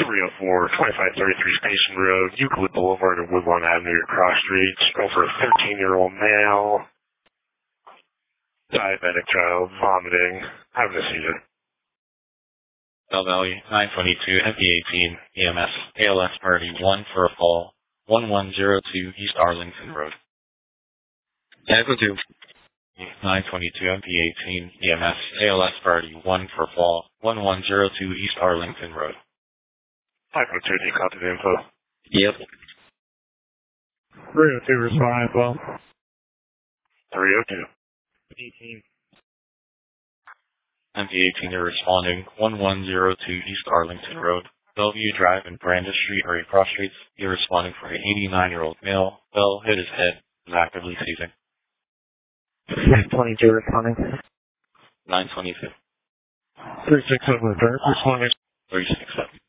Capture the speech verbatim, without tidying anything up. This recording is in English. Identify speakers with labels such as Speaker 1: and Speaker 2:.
Speaker 1: three oh four, twenty-five thirty-three Station Road, Euclid Boulevard and Woodlawn Avenue, Cross Street. Over a thirteen-year-old male. Diabetic child, vomiting, having a seizure.
Speaker 2: Bell Valley, nine twenty-two, M P eighteen, E M S, A L S Party one for a fall, one one zero two East Arlington Road.
Speaker 3: ten for two.
Speaker 2: nine twenty-two, M P eighteen, E M S, A L S Party one for fall, one one zero two East Arlington Road.
Speaker 1: five oh two, do you copy the info?
Speaker 3: Yep.
Speaker 4: three oh two, respond as well.
Speaker 1: three oh two.
Speaker 4: eighteen.
Speaker 2: M P eighteen, you're responding, one one zero two East Arlington Road, Bellevue Drive and Brandis Street are cross streets. You're responding for an eighty-nine-year-old male. Bell hit his head, is actively seizing.
Speaker 4: nine twenty-two, responding.
Speaker 2: nine twenty-two.
Speaker 4: three six seven, responding.
Speaker 2: three six seven.